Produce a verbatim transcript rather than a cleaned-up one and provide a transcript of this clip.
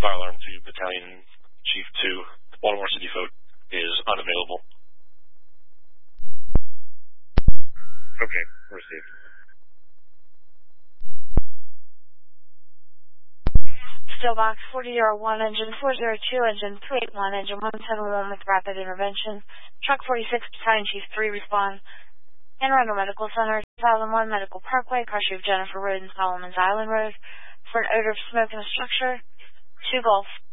Fire alarm to Battalion Chief two, Baltimore City Folk is unavailable. Okay, received. Stillbox four zero one, engine four zero two, engine two eight one, engine one seven one with rapid intervention. Truck forty-six, Battalion Chief three, respond. Anne Arundel Medical Center, two thousand one Medical Parkway, car chief Jennifer Road and Solomon's Island Road, for an odor of smoke in a structure. two Golf